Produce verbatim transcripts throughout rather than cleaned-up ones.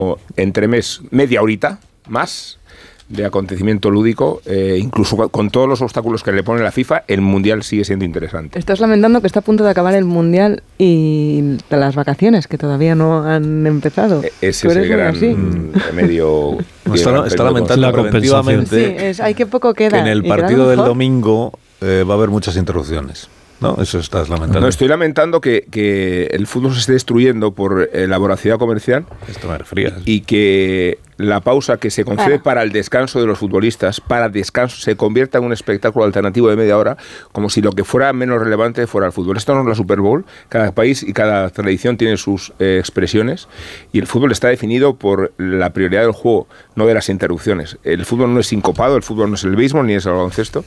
entre mes, media horita más de acontecimiento lúdico, eh, incluso con todos los obstáculos que le pone la FIFA, el Mundial sigue siendo interesante. Estás lamentando que está a punto de acabar el Mundial y las vacaciones, que todavía no han empezado. E- ese es el gran remedio. No, está, está lamentando preventivamente sí, es, hay que poco queda. Que en el partido del domingo eh, va a haber muchas interrupciones. ¿No? Eso estás lamentando. No, estoy lamentando que, que el fútbol se esté destruyendo por eh, la voracidad comercial. Esto me refrías. Y que la pausa que se concede Claro. para el descanso de los futbolistas, para descanso, se convierta en un espectáculo alternativo de media hora, como si lo que fuera menos relevante fuera el fútbol. Esto no es la Super Bowl. Cada país y cada tradición tiene sus eh, expresiones, y el fútbol está definido por la prioridad del juego, no de las interrupciones. El fútbol no es sincopado, el fútbol no es el béisbol ni es el baloncesto,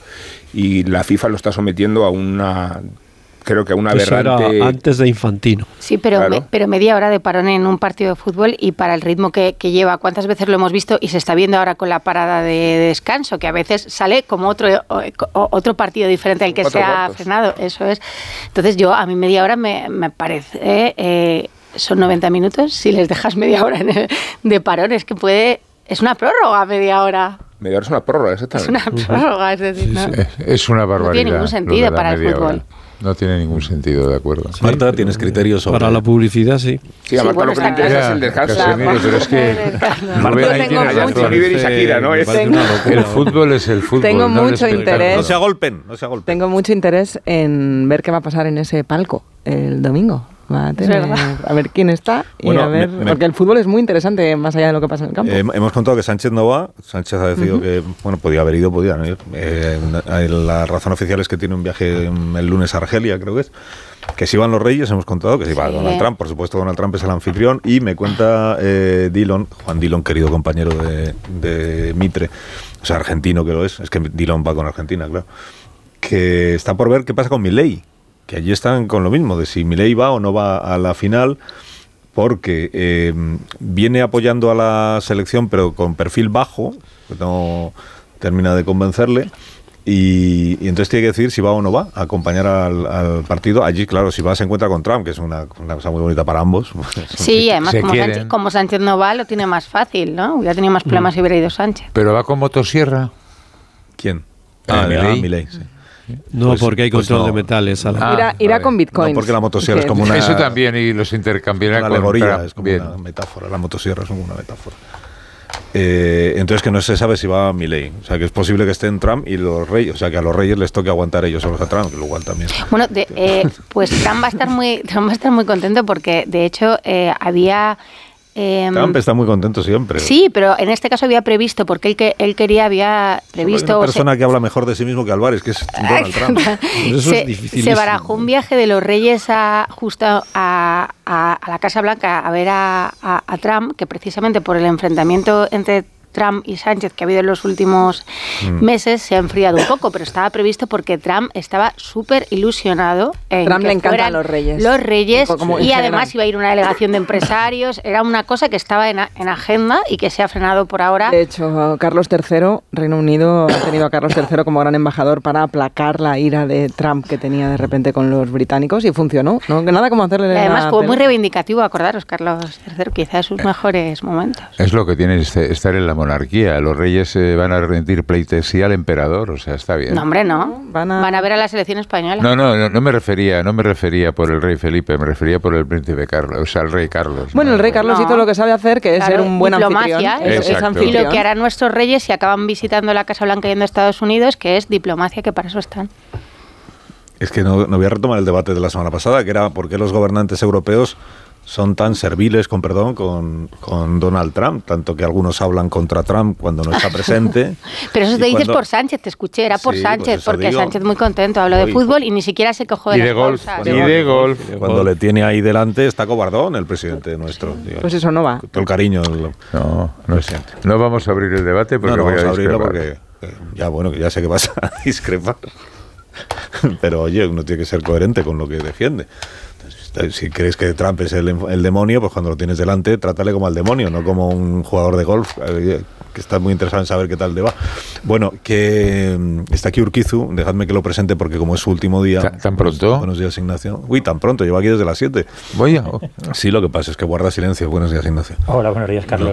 y la FIFA lo está sometiendo a una... creo que a una Eso aberrante... era antes de Infantino. Sí, pero, Claro. me- pero media hora de parón en un partido de fútbol y para el ritmo que, que lleva, ¿cuántas veces lo hemos visto? Y se está viendo ahora con la parada de, de descanso, que a veces sale como otro o- o- otro partido diferente al que Cuatro se ha cuartos. frenado. Eso es. Entonces yo, a mí media hora me, me parece... eh, eh, son noventa minutos, si les dejas media hora en el- de parón, es que puede... Es una prórroga media hora. Media hora es una prórroga, Es exactamente. una prórroga, es decir, ¿no? Es, es una barbaridad. No tiene ningún lo sentido de la para el media fútbol. hora. No tiene ningún sentido, de acuerdo. Sí. Marta, ¿tienes criterios sobre...? Para la publicidad, sí. Sí, a Sí, Marta bueno, lo que le está interesa Ya, es el descanso. Casemiro, pero es que Marta, Rubén ahí tengo tiene mucho- razón. Justin Bieber y Shakira, ¿no? Me parece una locura. El fútbol es el fútbol. Tengo no el mucho espectáculo. interés. No se agolpen, no se agolpen. Tengo mucho interés en ver qué va a pasar en ese palco el domingo. Va a, tener, verdad. a ver quién está y Bueno, a ver, me- me- porque el fútbol es muy interesante más allá de lo que pasa en el campo. Eh, hemos contado que Sánchez no va. Sánchez ha decidido que, bueno, podía haber ido, podía no ir. Eh, la razón oficial es que tiene un viaje el lunes a Argelia, creo que es. Que si van los Reyes, hemos contado que si va Sí. Donald Trump. Por supuesto, Donald Trump es el anfitrión. Y me cuenta eh, Dillon, Juan Dillon, querido compañero de, de Mitre, o sea, argentino que lo es. Es que Dillon va con Argentina, claro. Que está por ver qué pasa con Milei. Que allí están con lo mismo, de si Milei va o no va a la final, porque eh, viene apoyando a la selección, pero con perfil bajo, que no termina de convencerle, y, y entonces tiene que decidir si va o no va a acompañar al, al partido. Allí, claro, si va se encuentra con Trump, que es una, una cosa muy bonita para ambos. Sí, además, Se como quieren. Sánchez, como Sánchez no va, lo tiene más fácil, ¿no? Hubiera tenido más problemas si hubiera ido Sánchez. Pero va con motosierra. ¿Quién? Eh, Ah, Milei. ah, Milei, sí. No, Pues- porque hay pues control no. de metales. A la... Ah, irá irá vale. con bitcoins. No, porque la motosierra es Que- como una... Eso también, y los intercambiará Una con alegoría, Trump. es como Bien. una metáfora. La motosierra es como una metáfora. Eh, entonces que no se sabe si va a Milei. O sea, que es posible que estén Trump y los Reyes. O sea, que a los Reyes les toque aguantar ellos solos a Trump, que lo igual también. Bueno, de, eh, pues Trump va a estar muy, Trump va a estar muy contento porque, de hecho, eh, había... eh, Trump está muy contento siempre. Sí, pero en este caso había previsto, porque él, que, él quería, había previsto... Hay una o se- persona que habla mejor de sí mismo que Álvarez, que es Donald Trump. Eso es se, dificilísimo. se barajó un viaje de los Reyes a, justo a, a- a la Casa Blanca a ver a, a- a Trump, que precisamente por el enfrentamiento entre Trump y Sánchez que ha habido en los últimos Mm. meses se ha enfriado un poco, pero estaba previsto porque Trump estaba súper ilusionado en Trump que le encantan fueran los Reyes. Los Reyes, Como en y general. además iba a ir una delegación de empresarios, era una cosa que estaba en, a- en agenda y que se ha frenado por ahora. De hecho, Carlos tercero, Reino Unido ha tenido a Carlos tercero como gran embajador para aplacar la ira de Trump que tenía de repente con los británicos y funcionó. ¿No? Que nada como hacerle Y además la fue muy pelota. reivindicativo, acordaros, Carlos tercero, quizás de sus mejores momentos. Es lo que tiene este- estar en la monarquía. Los reyes eh, van a rendir pleitesía al emperador, o sea, está bien. No, hombre, no. Van Van a- a, ver a la selección española. No, no, no, no me refería, no me refería por el rey Felipe, me refería por el príncipe Carlos, o sea, el rey Carlos. Bueno, ¿no? el rey Carlos No. hizo lo que sabe hacer, que es Claro, ser un buen diplomacia, anfitrión. Es, es Exacto. Y anfitrión. lo que harán nuestros reyes si acaban visitando la Casa Blanca yendo a Estados Unidos, que es diplomacia, que para eso están. Es que no, no voy a retomar el debate de la semana pasada, que era por qué los gobernantes europeos son tan serviles, con perdón, con, con Donald Trump, tanto que algunos hablan contra Trump cuando no está presente. Pero eso y te dices cuando- por Sánchez, te escuché, era por Sí, pues Sánchez, eso porque digo. Sánchez muy contento, habló de Uy, fútbol y ni siquiera se cogió de Y las de golf, bolsas. y de golf. Cuando le tiene ahí delante está cobardón el presidente nuestro. Digo, Pues eso no va. Todo el cariño. lo- No, no, sé. No vamos a abrir el debate porque no, no voy vamos a a abrirlo discrepar. porque eh, ya bueno, que ya sé que vas a discrepar. Pero oye, uno tiene que ser coherente con lo que defiende. Entonces, si crees que Trump es el, el demonio, pues cuando lo tienes delante, trátale como al demonio, no como un jugador de golf. Eh, que está muy interesado en saber qué tal le va. Bueno, que mm, está aquí Urquizu, dejadme que lo presente porque como es su último día... ¿Tan, tan pronto? Buenos días, Ignacio. Uy, tan pronto, llevo aquí desde las siete. Voy a... Sí, lo que pasa es que guarda silencio. Buenos días, Ignacio. Hola, buenos días, Carlos.